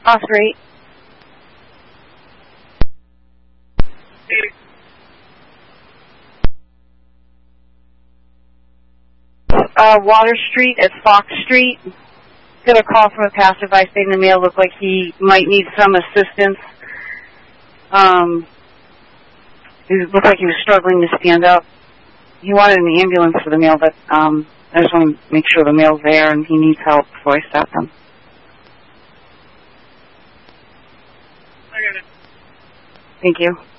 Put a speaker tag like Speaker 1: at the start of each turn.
Speaker 1: Oscar 8. Water Street at Fox Street. Got a call from a passerby saying the male looked like he might need some assistance. He looked like he was struggling to stand up. He wanted an ambulance for the male, but I just want to make sure the male's there and he needs help before I stop him.
Speaker 2: I got it.
Speaker 1: Thank you.